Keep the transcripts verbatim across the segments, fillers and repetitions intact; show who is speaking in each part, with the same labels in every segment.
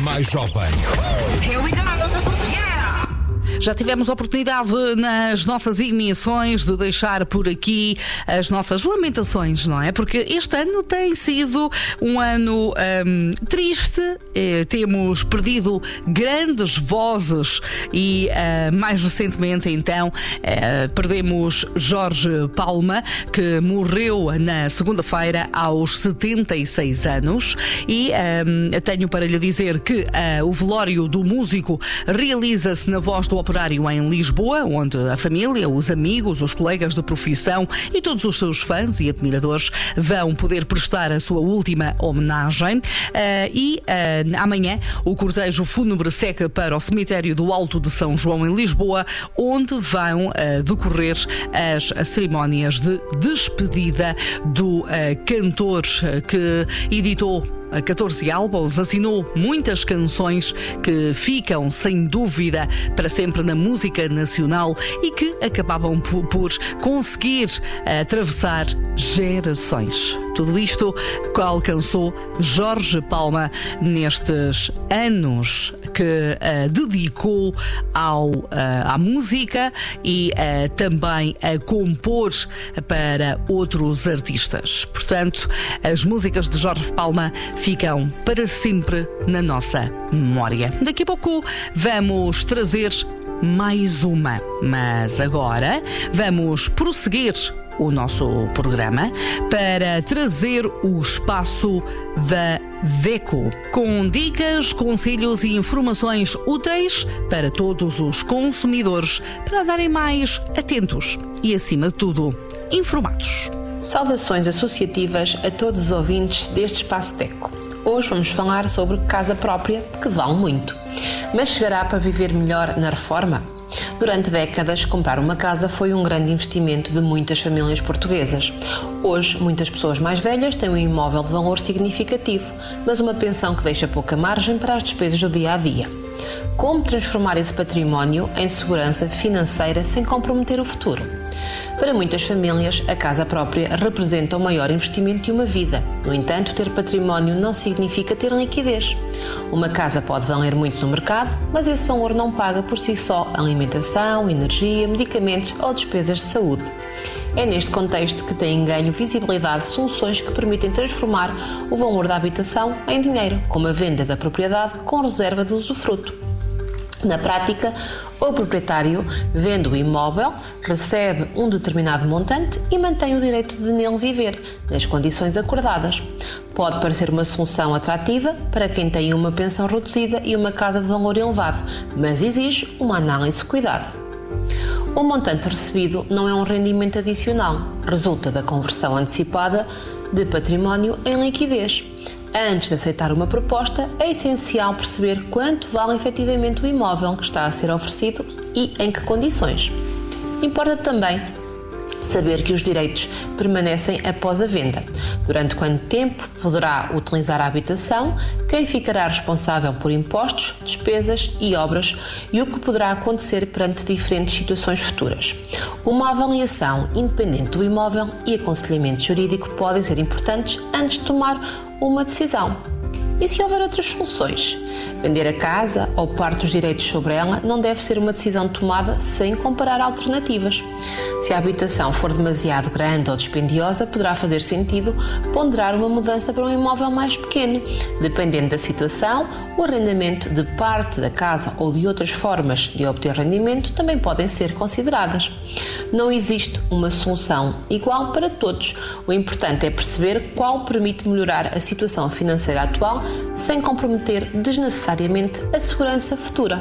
Speaker 1: mais jovem.
Speaker 2: Here we go. Yeah!
Speaker 3: Já tivemos a oportunidade nas nossas emissões de deixar por aqui as nossas lamentações, não é? Porque este ano tem sido um ano um, triste, eh, temos perdido grandes vozes e uh, mais recentemente então uh, perdemos Jorge Palma, que morreu na segunda-feira aos setenta e seis anos, e um, tenho para lhe dizer que uh, o velório do músico realiza-se na Voz do Operário em Lisboa, onde a família, os amigos, os colegas de profissão e todos os seus fãs e admiradores vão poder prestar a sua última homenagem. Uh, e uh, amanhã o cortejo fúnebre segue para o cemitério do Alto de São João em Lisboa, onde vão uh, decorrer as cerimónias de despedida do uh, cantor uh, que editou catorze álbuns, assinou muitas canções que ficam, sem dúvida, para sempre na música nacional e que acabavam por, por conseguir atravessar gerações. Tudo isto que alcançou Jorge Palma nestes anos que uh, dedicou ao, uh, à música e uh, também a compor para outros artistas. Portanto, as músicas de Jorge Palma ficam para sempre na nossa memória. Daqui a pouco vamos trazer mais uma, mas agora vamos prosseguir o nosso programa para trazer o espaço da DECO, com dicas, conselhos e informações úteis para todos os consumidores, para darem mais atentos e, acima de tudo, informados.
Speaker 4: Saudações associativas a todos os ouvintes deste Espaço DECO. Hoje vamos falar sobre casa própria, que vale muito. Mas chegará para viver melhor na reforma? Durante décadas, comprar uma casa foi um grande investimento de muitas famílias portuguesas. Hoje, muitas pessoas mais velhas têm um imóvel de valor significativo, mas uma pensão que deixa pouca margem para as despesas do dia-a-dia. Como transformar esse património em segurança financeira sem comprometer o futuro? Para muitas famílias, a casa própria representa o maior investimento de uma vida. No entanto, ter património não significa ter liquidez. Uma casa pode valer muito no mercado, mas esse valor não paga por si só alimentação, energia, medicamentos ou despesas de saúde. É neste contexto que têm ganho visibilidade soluções que permitem transformar o valor da habitação em dinheiro, como a venda da propriedade com reserva de usufruto. Na prática, o proprietário vende o imóvel, recebe um determinado montante e mantém o direito de nele viver, nas condições acordadas. Pode parecer uma solução atrativa para quem tem uma pensão reduzida e uma casa de valor elevado, mas exige uma análise de cuidado. O montante recebido não é um rendimento adicional, resulta da conversão antecipada de património em liquidez. Antes de aceitar uma proposta, é essencial perceber quanto vale efetivamente o imóvel que está a ser oferecido e em que condições. Importa também saber que os direitos permanecem após a venda. Durante quanto tempo poderá utilizar a habitação, quem ficará responsável por impostos, despesas e obras e o que poderá acontecer perante diferentes situações futuras. Uma avaliação independente do imóvel e aconselhamento jurídico podem ser importantes antes de tomar uma decisão. E se houver outras soluções? Vender a casa ou parte dos direitos sobre ela não deve ser uma decisão tomada sem comparar alternativas. Se a habitação for demasiado grande ou dispendiosa, poderá fazer sentido ponderar uma mudança para um imóvel mais pequeno. Dependendo da situação, o arrendamento de parte da casa ou de outras formas de obter rendimento também podem ser consideradas. Não existe uma solução igual para todos. O importante é perceber qual permite melhorar a situação financeira atual sem comprometer desnecessariamente a segurança futura.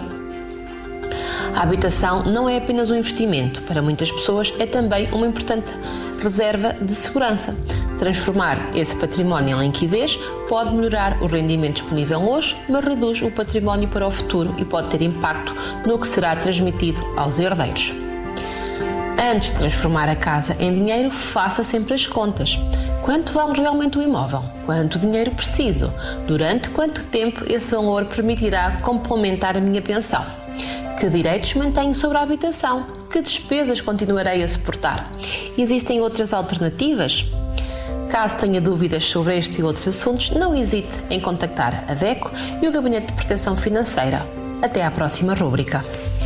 Speaker 4: A habitação não é apenas um investimento. Para muitas pessoas é também uma importante reserva de segurança. Transformar esse património em liquidez pode melhorar o rendimento disponível hoje, mas reduz o património para o futuro e pode ter impacto no que será transmitido aos herdeiros. Antes de transformar a casa em dinheiro, faça sempre as contas. Quanto vale realmente o imóvel? Quanto dinheiro preciso? Durante quanto tempo esse valor permitirá complementar a minha pensão? Que direitos mantenho sobre a habitação? Que despesas continuarei a suportar? Existem outras alternativas? Caso tenha dúvidas sobre este e outros assuntos, não hesite em contactar a DECO e o Gabinete de Proteção Financeira. Até à próxima rúbrica.